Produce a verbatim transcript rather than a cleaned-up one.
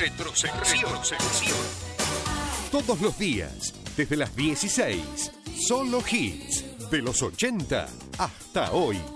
Retrosección. Todos los días, desde las dieciséis, solo hits de los ochenta hasta hoy.